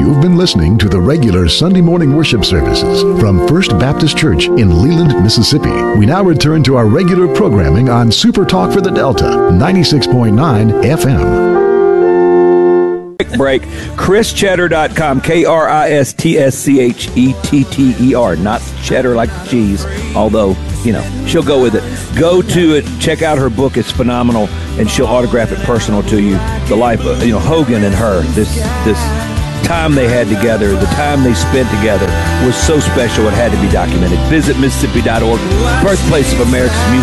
You've been listening to the regular Sunday morning worship services from First Baptist Church in Leland, Mississippi. We now return to our regular programming on Super Talk for the Delta, 96.9 FM. Break. ChrisChetter.com. KRISTSCHETTER. Not cheddar like the cheese, although, she'll go with it. Go to it. Check out her book. It's phenomenal, and she'll autograph it personal to you. The life of, Hogan and her. This time they had together, the time they spent together was so special it had to be documented. Visit Mississippi.org, birthplace of America's music.